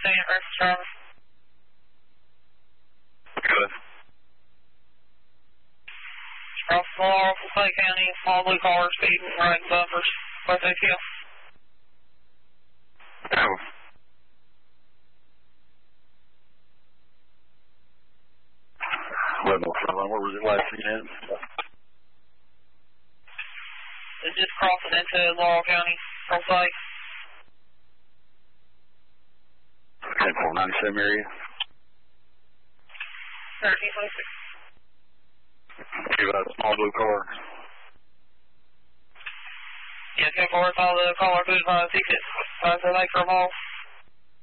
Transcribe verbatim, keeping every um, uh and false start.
Saint Reference driver. Good. Cross the law of Clay County, small blue car, speeding, right bumpers, what's A T L? Oh. Well, no, where was it last again? It's just crossing into Laurel County, from Clay. ten four ninety-seven area. thirteen twenty-six. Give out a small blue car. Yeah, ten four, follow the caller, two five six six. Five seven eight for a ball.